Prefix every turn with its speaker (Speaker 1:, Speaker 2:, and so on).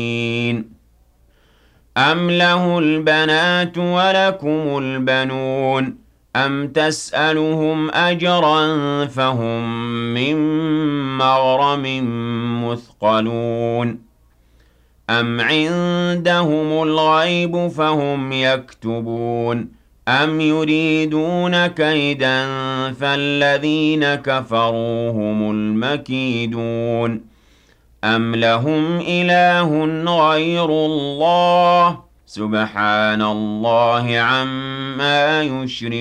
Speaker 1: أَمْ لَهُ الْبَنَاتُ وَلَكُمُ الْبَنُونَ أَمْ تَسْأَلُهُمْ أَجْرًا فَهُم مِّن مَّغْرَمٍ مُّثْقَلُونَ أَمْ عِندَهُمُ الْغَيْبُ فَهُمْ يَكْتُبُونَ أَمْ يُرِيدُونَ كَيْدًا فَالَّذِينَ كَفَرُوا هُمُ الْمَكِيدُونَ أَمْ لَهُمْ إِلَٰهٌ غَيْرُ اللَّهِ سُبْحَانَ اللَّهِ عَمَّا يُشْرِكُونَ